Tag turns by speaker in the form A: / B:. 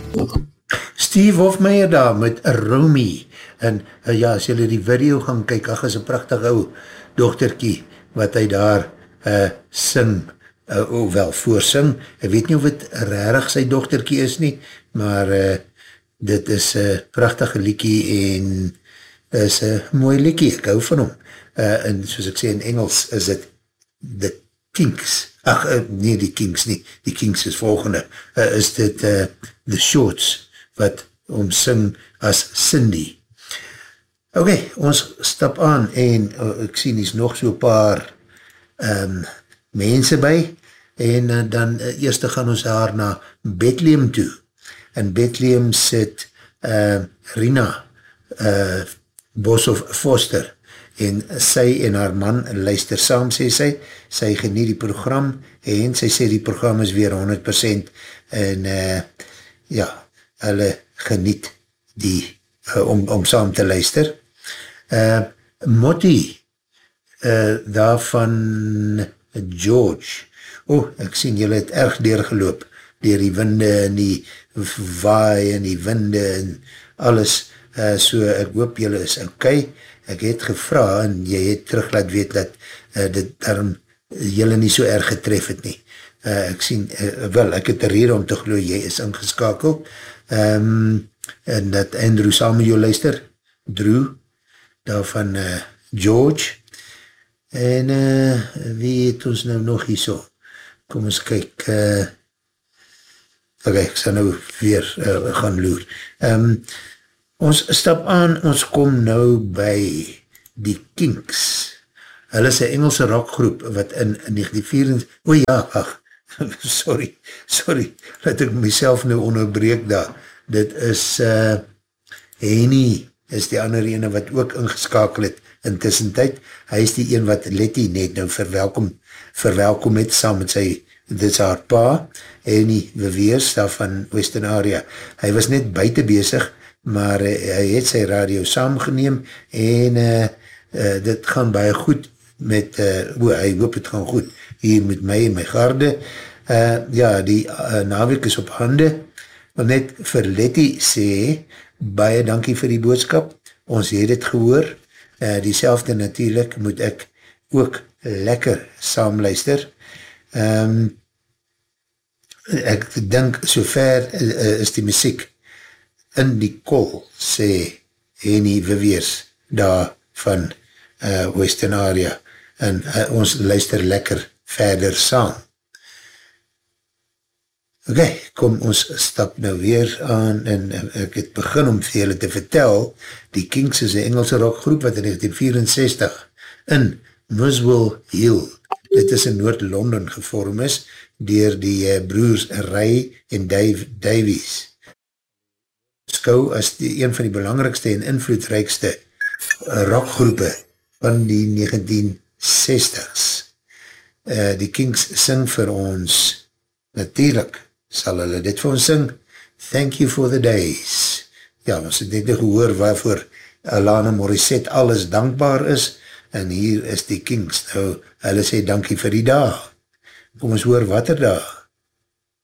A: Steve Hofmeyer daar met Romy, en ja, as julle die video gaan kyk, ach, is een prachtig ou dochterkie, wat hy daar sing, wel voorsing, ek weet nie of het rarig sy dochterkie is nie, maar dit is een prachtige liekie, en is een mooi liekie, ek hou van hom, en soos ek sê in Engels, is dit The Kinks, ach, nee die Kinks nie, die Kinks is volgende, is dit The Shorts, wat omsing as Cindy. Ok, ons stap aan en ek sien is nog so paar mense by en dan eerst gaan ons haar na Bethlehem toe. In Bethlehem sit Rina Boshoff Foster en sy en haar man luister saam, sê sy geniet die program en sy sê die program is weer 100% en ja, hulle geniet die om saam te luister. Motti daarvan George, ek sien julle het erg deurgeloop dier die winde en die waai en die winde en alles, so ek hoop julle is ok. Ek het gevra en jy het terug laat weet dat dit daarom julle nie so erg getref het nie. Ek sien, wel, ek het een rede om te glo, jy is ingeskakeld, en dat Andrew saam met jou luister, Drew, daarvan George, en wie het ons nou nog hier so? Kom ons kyk, ok, ek sal nou weer gaan loer. Ons stap aan, ons kom nou by die Kinks. Hulle is een Engelse rockgroep wat in 1924, o ja, ach, sorry, laat ek myself nou onderbreek daar. Dit is Henny, is die ander ene wat ook ingeskakel het in tussentijd. Hy is die een wat Letty net nou verwelkom het, saam met sy, dit is haar pa, Henny Beweers, daar van Western Area. Hy was net buiten bezig, maar hy het sy radio saamgeneem en dit gaan baie goed met, hy hoop het gaan goed hier met my en my garde. Ja, die naweek is op hande, maar net vir Letty sê, baie dankie vir die boodskap, ons het het gehoor, diezelfde natuurlijk moet ek ook lekker saamluister. Ek dink so ver is die muziek in die kol, sê Henny Beweers, daar van Western Area, en ons luister lekker verder saam. Ok, kom ons stap nou weer aan, en ek het begin om vir julle te vertel, die Kinks is een Engelse rockgroep wat in 1964 in Muswell Hill, dit is in Noord-London gevorm is, dier die broers Ray en Dave Davies. Skou as een van die belangrikste en invloedrijkste rockgroepe van die 1960s. Die Kinks sing vir ons, natuurlijk sal hulle dit vir ons sing, Thank You for the Days. Ja, ons het net gehoor waarvoor Alana Morissette alles dankbaar is, en hier is die Kinks, nou, hulle sê dankie vir die dag. Kom ons hoor wat er daar.